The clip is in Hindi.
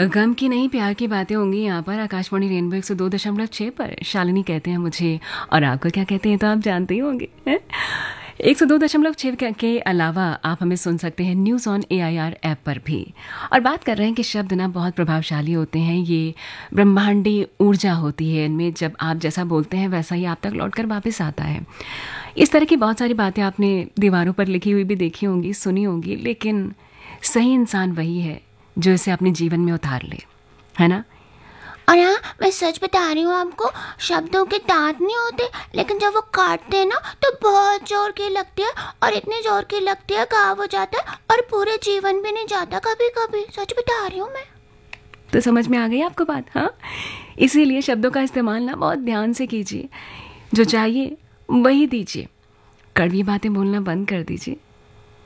गम की नहीं प्यार की बातें होंगी यहाँ पर आकाशवाणी रेनबो 102.6 पर। शालिनी कहते हैं मुझे, और आपको क्या कहते हैं तो आप जानते ही होंगे। 102.6 के अलावा आप हमें सुन सकते हैं न्यूज़ ऑन AIR ऐप पर भी। और बात कर रहे हैं कि शब्द ना बहुत प्रभावशाली होते हैं, ये ब्रह्मांडी ऊर्जा होती है इनमें। जब आप जैसा बोलते हैं वैसा ही आप तक लौट कर वापस आता है। इस तरह की बहुत सारी बातें आपने दीवारों पर लिखी हुई भी देखी होंगी, सुनी होंगी, लेकिन सही इंसान वही है जो इसे अपने जीवन में उतार ले, है ना। और हाँ, मैं सच बता रही हूँ आपको, शब्दों के दांत नहीं होते, लेकिन जब वो काटते हैं ना तो बहुत जोर की लगती है, और इतनी जोर की लगती है घाव हो जाता है और पूरे जीवन भी नहीं जाता कभी कभी। सच बता रही हूँ मैं। तो समझ में आ गई आपको बात? हाँ, इसीलिए शब्दों का इस्तेमाल ना बहुत ध्यान से कीजिए, जो चाहिए वही दीजिए, कड़वी बातें बोलना बंद कर दीजिए।